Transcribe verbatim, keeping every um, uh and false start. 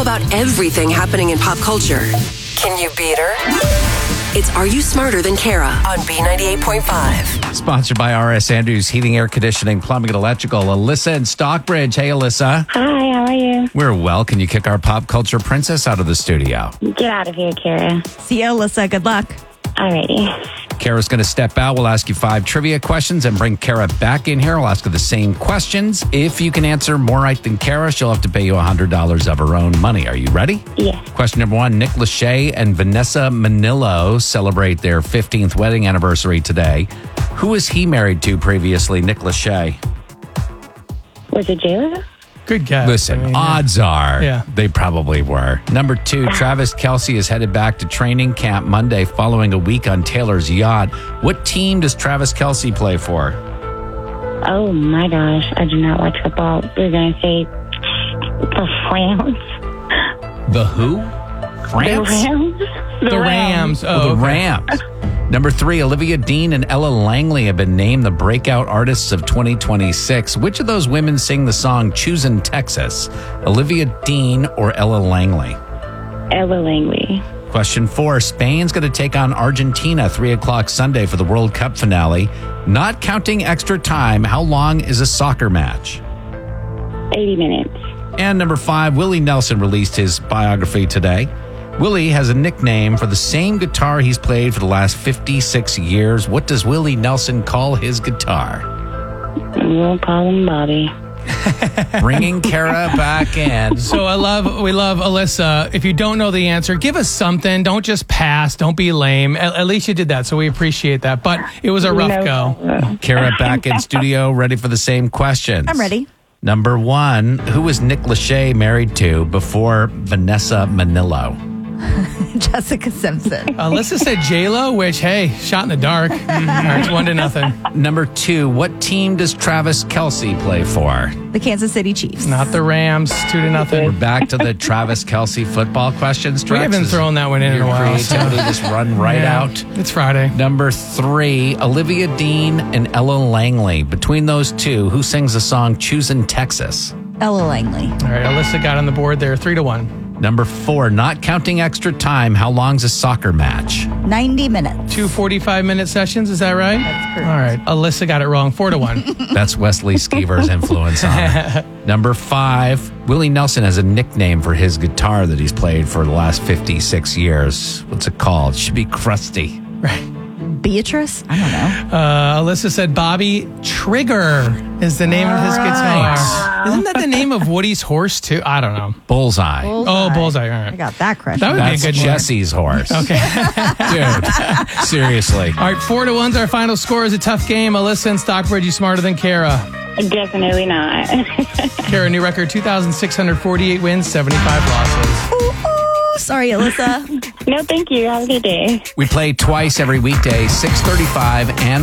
about everything happening in pop culture. Can you beat her? It's Are You Smarter Than Kara on B ninety-eight point five. Sponsored by R S Andrews Heating, Air Conditioning, Plumbing, and Electrical. Alyssa in Stockbridge. Hey, Alyssa. Hi, how are you? We're well. Can you kick our pop culture princess out of the studio? Get out of here, Kara. See you, Alyssa. Good luck. Alrighty. Kara's going to step out. We'll ask you five trivia questions and bring Kara back in here. We'll ask her the same questions. If you can answer more right than Kara, she'll have to pay you one hundred dollars of her own money. Are you ready? Yes. Question number one. Nick Lachey and Vanessa Manillo celebrate their fifteenth wedding anniversary today. Who was he married to previously, Nick Lachey? Was it J-Lo? Good guess. Listen, I mean, odds are Yeah. they probably were. Number two, Travis Kelce is headed back to training camp Monday following a week on Taylor's yacht. What team does Travis Kelce play for? Oh my gosh, I do not watch football. We're going to say the Rams. The who? The France? Rams? The Rams. Oh, Oh, the okay. Rams. Number three, Olivia Dean and Ella Langley have been named the breakout artists of twenty twenty-six. Which of those women sing the song Choosin' Texas? Olivia Dean or Ella Langley? Ella Langley. Question four, Spain's going to take on Argentina three o'clock Sunday for the World Cup finale. Not counting extra time, how long is a soccer match? eighty minutes. And number five, Willie Nelson released his biography today. Willie has a nickname for the same guitar he's played for the last fifty-six years. What does Willie Nelson call his guitar? We'll call him Bobby. Bringing Kara back in. So I love, we love Alyssa. If you don't know the answer, give us something. Don't just pass. Don't be lame. At, at least you did that, so we appreciate that. But it was a rough No go. problem. Kara back in studio, ready for the same questions. I'm ready. Number one, who was Nick Lachey married to before Vanessa Manillo? Jessica Simpson. Alyssa said J-Lo, which, hey, shot in the dark. All right, it's one to nothing. Number two, what team does Travis Kelce play for? The Kansas City Chiefs. Not the Rams. Two to We're nothing. back to the Travis Kelce football questions. We haven't thrown that one in in Your a while. so- creativity just run right Yeah, out. It's Friday. Number three, Olivia Dean and Ella Langley. Between those two, who sings the song Choosin' Texas? Ella Langley. All right, Alyssa got on the board there. Three to one. Number four, not counting extra time, how long's a soccer match? ninety minutes. Two forty-five minute sessions, is that right? That's correct. All right, Alyssa got it wrong. Four to one. That's Wesley Skeever's influence on it. Number five, Willie Nelson has a nickname for his guitar that he's played for the last fifty-six years. What's it called? It should be Krusty. Right. Beatrice? I don't know. Uh, Alyssa said Bobby Trigger is the name of his guitar. Isn't that the name of Woody's horse, too? I don't know. Bullseye. Oh, Bullseye. All I right. got that crush. That would That's be a good name. Jesse's horse. Okay. Dude, seriously. All right, four to one's our final score. Is a tough game. Alyssa and Stockbridge, you smarter than Kara. Definitely not. Kara, new record, two thousand six hundred forty-eight wins, seventy-five losses. Ooh, ooh. Sorry, Alyssa. No, thank you. Have a good day. We play twice every weekday, six thirty-five and